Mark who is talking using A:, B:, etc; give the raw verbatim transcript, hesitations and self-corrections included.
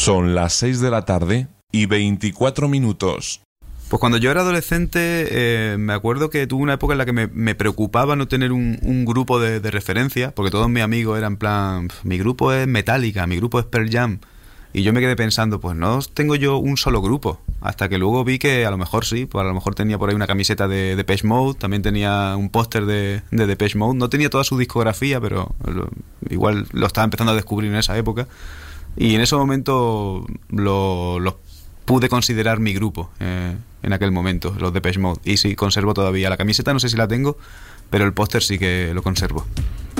A: Son las seis de la tarde y veinticuatro minutos.
B: Pues cuando yo era adolescente, eh, me acuerdo que tuve una época en la que me, me preocupaba no tener un, un grupo de, de referencia, porque todos mis amigos eran en plan, mi grupo es Metallica, mi grupo es Pearl Jam, y yo me quedé pensando, pues no tengo yo un solo grupo, hasta que luego vi que a lo mejor sí, pues a lo mejor tenía por ahí una camiseta de Depeche Mode, también tenía un póster de, de Depeche Mode, no tenía toda su discografía, pero lo, igual lo estaba empezando a descubrir en esa época, y en ese momento lo, lo pude considerar mi grupo eh, en aquel momento, los Depeche Mode. Y sí, conservo todavía la camiseta, no sé si la tengo, pero el póster sí que lo conservo.